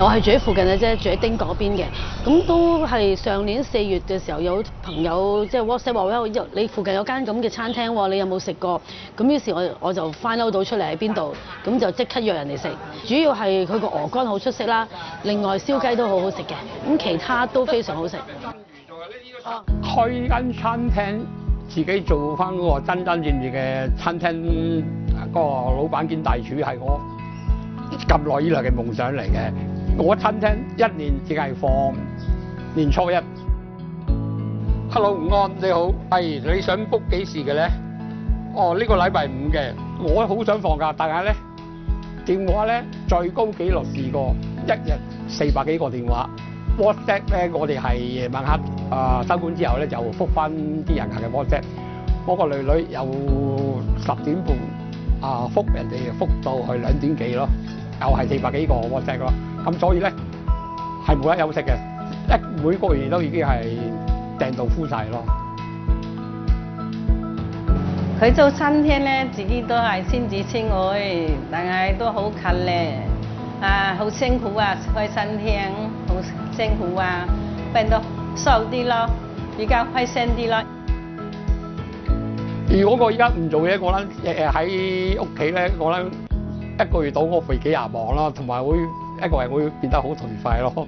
我係住喺附近嘅啫，住喺丁嗰邊嘅。咁都係上年4月嘅時候，有朋友即係 WhatsApp 話喂，你附近有間咁嘅餐廳喎，你有冇食過？咁於是我就 find out 到出嚟喺邊度，咁就即刻約人哋食。主要係佢個鵝肝好出色啦，另外燒雞都好好食嘅，咁其他都非常好食。 開間餐廳，自己做翻嗰個真真正正嘅餐廳嗰個老闆兼大廚係我咁耐以來嘅夢想嚟嘅。我餐廳一年只係放年初一。Hello， 吳安你好，你想 book 幾時嘅咧？哦，呢個禮拜5嘅，我好想放假，但係咧電話咧最高紀錄試過一日400幾個電話。WhatsApp 咧，我哋係夜晚黑收工之後咧就覆翻啲人客嘅 WhatsApp。我個女由10點半覆人哋覆到去2點幾咯，又係400幾個 WhatsApp 咯。咁所以咧係冇得休息嘅，每個月都已經係訂到 full 晒咯。 佢做餐廳咧，自己都係先至先愛，但係都好近咧。好辛苦啊，開餐廳好辛苦啊，變到瘦啲咯，比較開心啲咯。 如果我依家唔做嘢，我諗喺屋企咧，我諗1個月到我肥幾廿磅啦，同埋會一個人會變得好頹廢咯。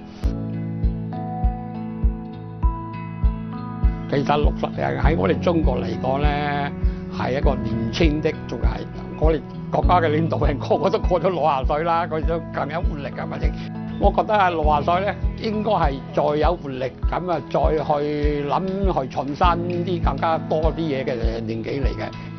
其實60人喺我哋中國嚟講咧，係一個年輕的，仲係我哋國家嘅領導人個個都過咗60歲啦，佢都更有活力啊！反正我覺得係60歲咧，應該係再有活力咁啊，再去諗去創新啲更加多啲嘢嘅年紀嚟嘅。